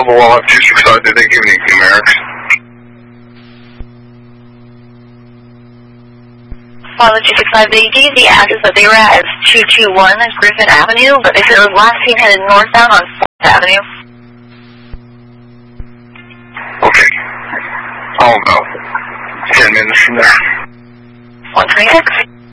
available while at 265. Did they give any numerics? Follow 265. They gave the address that they were at as 221 Griffin Avenue, but they said it was last seen headed northbound on 4th Avenue. Okay. I'll know. 10 minutes from there. 126.